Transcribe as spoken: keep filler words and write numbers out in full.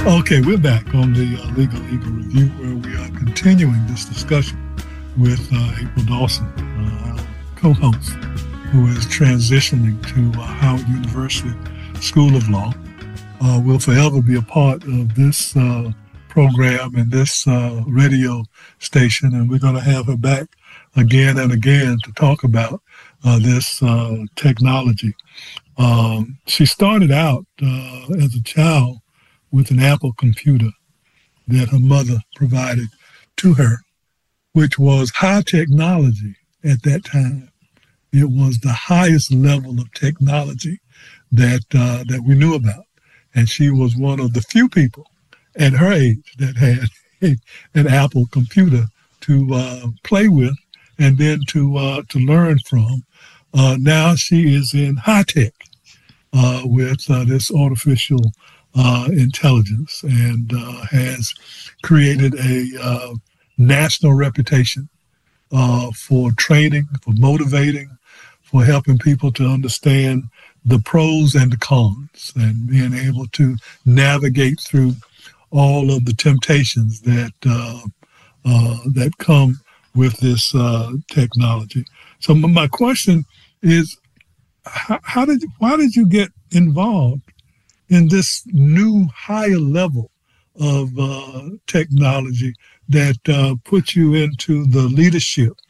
Okay, we're back on the uh, Legal Eagle Review, where we are continuing this discussion with uh, April Dawson, uh, our co-host, who is transitioning to uh, Howard University School of Law. Uh, will forever be a part of this uh, program and this uh, radio station, and we're going to have her back again and again to talk about uh, this uh, technology. Um, she started out uh, as a child with an Apple computer that her mother provided to her, which was high technology at that time. It was the highest level of technology that uh, that we knew about. And she was one of the few people at her age that had a, an Apple computer to uh, play with and then to uh, to learn from. Uh, now she is in high tech uh, with uh, this artificial uh, intelligence and uh, has created a uh, national reputation uh, for training, for motivating, for helping people to understand the pros and the cons and being able to navigate through all of the temptations that uh, uh, that come with this uh, technology. So my question is, how, how did why did you get involved in this new higher level of uh, technology that uh, put you into the leadership